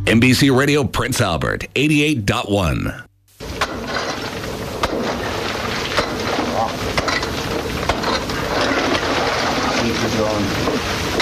NBC Radio Prince Albert, 88.1. Keep it going.